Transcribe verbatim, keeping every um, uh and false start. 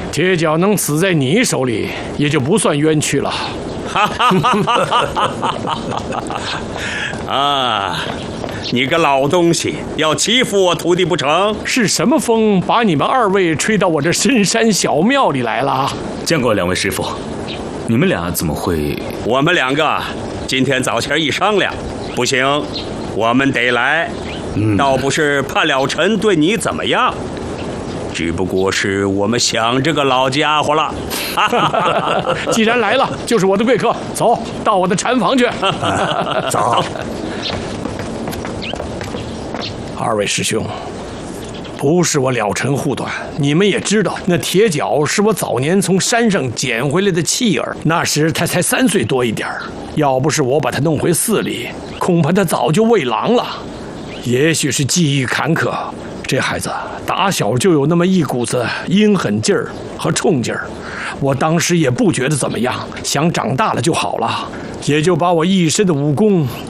铁脚能死在你手里，也就不算冤屈了。 哈哈哈哈哈！啊，你个老东西，要欺负我徒弟不成？ 是什么风把你们二位吹到我这深山小庙里来了？ 见过两位师傅，你们俩怎么会？ 我们两个今天早前一商量，不行，我们得来。嗯、倒不是怕了尘对你怎么样，只不过是我们想这个老家伙了。 既然来了，就是我的贵客，走到我的禅房去。 走。 二位师兄，不是我了尘护短，你们也知道，那铁脚是我早年从山上捡回来的弃儿，那时他才三岁多一点，要不是我把他弄回寺里，恐怕他早就喂狼了。也许是际遇坎坷，这孩子打小就有那么一股子阴狠劲儿和冲劲儿，我当时也不觉得怎么样，想长大了就好了，也就把我一身的武功